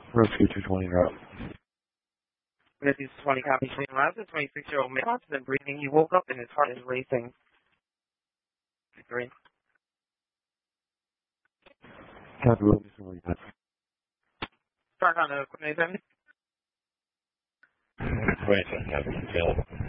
Rescue 220 route. Rescue 20 copy. The 26-year-old male has been breathing. He woke up and his heart is racing. 3. Copy, what is going on? Start on the equipment. Right, copy,